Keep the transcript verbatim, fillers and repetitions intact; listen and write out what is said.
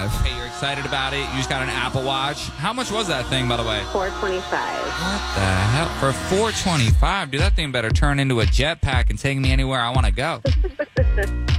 Hey, you're excited about it. You just got an Apple Watch. How much was that thing, by the way? four twenty-five. What the hell? For four twenty-five, dude, that thing better turn into a jetpack and take me anywhere I want to go.